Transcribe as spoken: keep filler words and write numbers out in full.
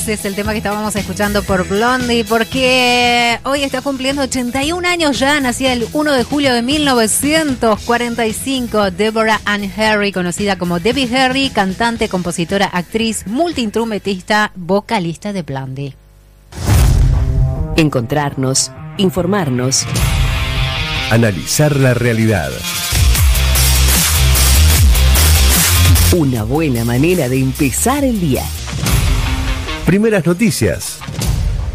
Es el tema que estábamos escuchando por Blondie, porque hoy está cumpliendo ochenta y un años ya, nacida el primero de julio de mil novecientos cuarenta y cinco, Deborah Ann Harry, conocida como Debbie Harry, cantante, compositora, actriz, multiinstrumentista, vocalista de Blondie. Encontrarnos, informarnos, analizar la realidad. Una buena manera de empezar el día. Primeras noticias.